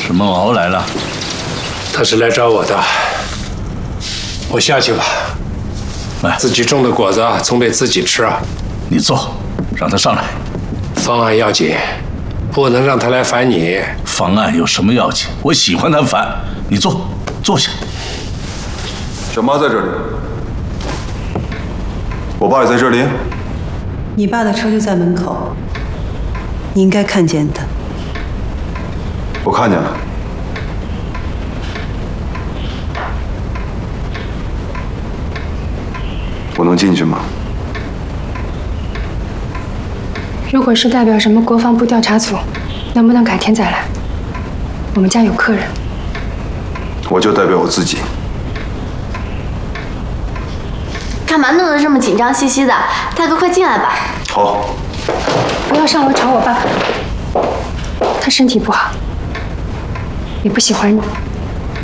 沈梦敖来了， 他是来找我的。我下去吧。 来， 自己种的果子总得自己吃啊。 你坐，让他上来。 方案要紧，不能让他来烦你。 方案有什么要紧？我喜欢他烦。你坐下。 小妈在这里，我爸也在这里。 你爸的车就在门口，你应该看见的。 我看见了。我能进去吗？ 如果是代表什么国防部调查组，能不能改天再来？我们家有客人。 我就代表我自己。 干嘛弄得这么紧张兮兮的？大哥，快进来吧。 好。 不要上楼吵我爸，他身体不好，也不喜欢你。